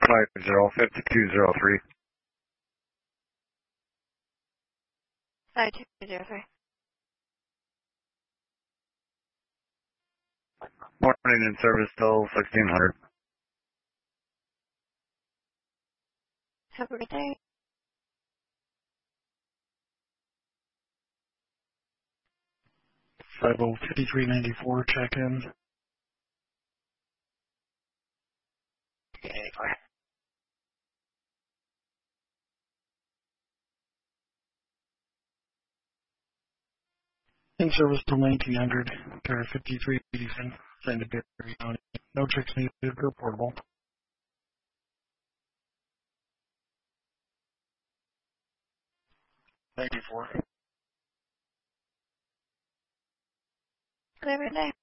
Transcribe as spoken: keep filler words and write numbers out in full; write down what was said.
five zero fifty-two zero three. five two zero three. Morning in service till sixteen hundred. Have a good day. five oh fifty-three ninety-four check-in. Okay, bye. In service till nineteen hundred. Car fifty-three eighty-seven. Signed to Berry County. No checks needed. Reportable. ninety-four. Have a good day.